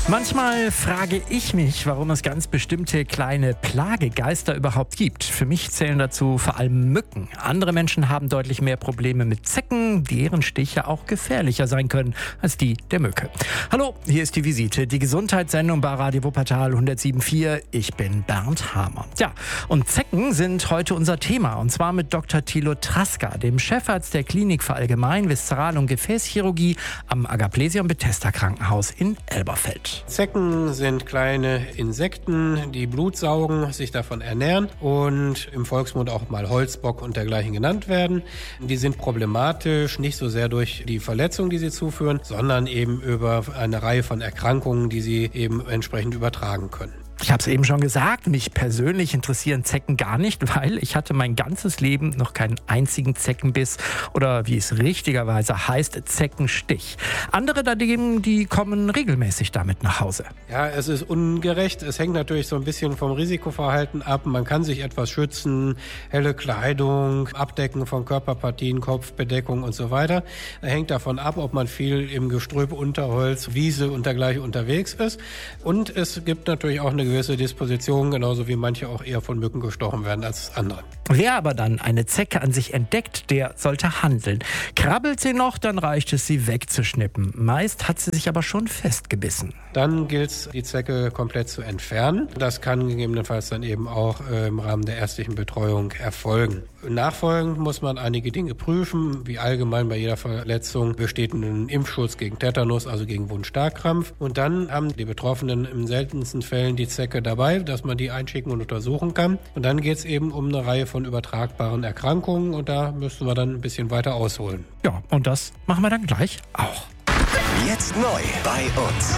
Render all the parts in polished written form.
Manchmal frage ich mich, warum es ganz bestimmte kleine Plagegeister überhaupt gibt. Für mich zählen dazu vor allem Mücken. Andere Menschen haben deutlich mehr Probleme mit Zecken, deren Stiche auch gefährlicher sein können als die der Mücke. Hallo, hier ist die Visite, die Gesundheitssendung bei Radio Wuppertal 107.4. Ich bin Bernd Hamer. Ja, und Zecken sind heute unser Thema, und zwar mit Dr. Thilo Traska, dem Chefarzt der Klinik für Allgemein-, Viszeral- und Gefäßchirurgie am Agathlesia und Bethesda Krankenhaus in Elberfeld. Zecken sind kleine Insekten, die Blut saugen, sich davon ernähren und im Volksmund auch mal Holzbock und dergleichen genannt werden. Die sind problematisch, nicht so sehr durch die Verletzung, die sie zuführen, sondern eben über eine Reihe von Erkrankungen, die sie eben entsprechend übertragen können. Ich habe es eben schon gesagt, mich persönlich interessieren Zecken gar nicht, weil ich hatte mein ganzes Leben noch keinen einzigen Zeckenbiss oder wie es richtigerweise heißt, Zeckenstich. Andere dagegen, die kommen regelmäßig damit nach Hause. Ja, es ist ungerecht. Es hängt natürlich so ein bisschen vom Risikoverhalten ab. Man kann sich etwas schützen, helle Kleidung, Abdecken von Körperpartien, Kopfbedeckung und so weiter. Hängt davon ab, ob man viel im Gestrüpp, Unterholz, Wiese und dergleichen unterwegs ist. Und es gibt natürlich auch eine gewisse Disposition, genauso wie manche auch eher von Mücken gestochen werden als andere. Wer aber dann eine Zecke an sich entdeckt, der sollte handeln. Krabbelt sie noch, dann reicht es, sie wegzuschnippen. Meist hat sie sich aber schon festgebissen. Dann gilt es, die Zecke komplett zu entfernen. Das kann gegebenenfalls dann eben auch im Rahmen der ärztlichen Betreuung erfolgen. Nachfolgend muss man einige Dinge prüfen, wie allgemein bei jeder Verletzung besteht ein Impfschutz gegen Tetanus, also gegen Wund-Starrkrampf. Und dann haben die Betroffenen im seltensten Fällen die Zecke dabei, dass man die einschicken und untersuchen kann. Und dann geht es eben um eine Reihe von übertragbaren Erkrankungen und da müssen wir dann ein bisschen weiter ausholen. Ja, und das machen wir dann gleich auch. Jetzt neu bei uns.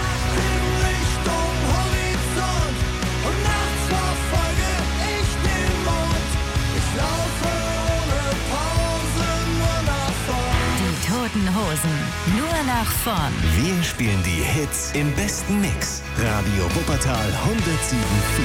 Die Toten Hosen, nur nach vorn. Wir spielen die Hits im besten Mix. Radio Wuppertal 107.4.